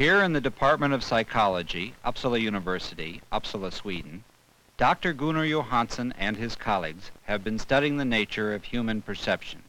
Here in the Department of Psychology, Uppsala University, Uppsala, Sweden, Dr. Gunnar Johansson and his colleagues have been studying the nature of human perception.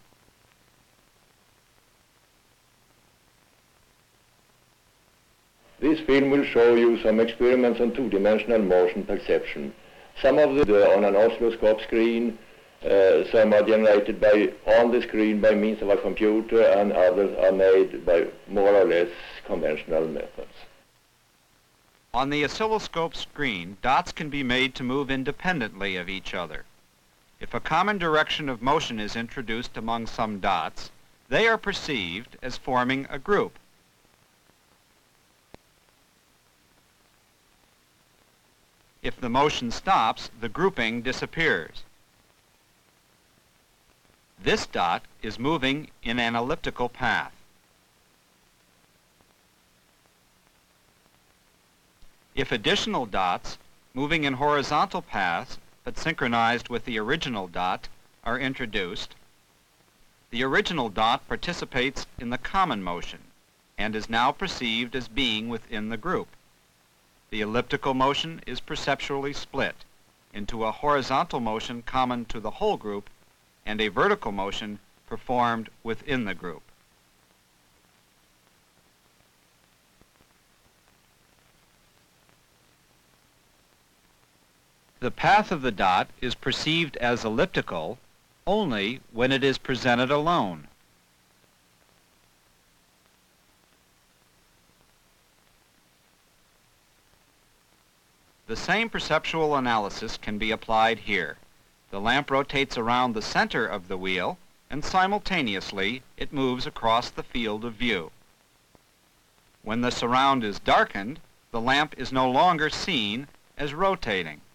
This film will show you some experiments on two-dimensional motion perception. Some of them are on an oscilloscope screen, some are generated on the screen by means of a computer, and others are made by more or less conventional methods. On the oscilloscope screen, dots can be made to move independently of each other. If a common direction of motion is introduced among some dots, they are perceived as forming a group. If the motion stops, the grouping disappears. This dot is moving in an elliptical path. If additional dots, moving in horizontal paths, but synchronized with the original dot, are introduced, the original dot participates in the common motion and is now perceived as being within the group. The elliptical motion is perceptually split into a horizontal motion common to the whole group and a vertical motion performed within the group. The path of the dot is perceived as elliptical only when it is presented alone. The same perceptual analysis can be applied here. The lamp rotates around the center of the wheel, and simultaneously it moves across the field of view. When the surround is darkened, the lamp is no longer seen as rotating.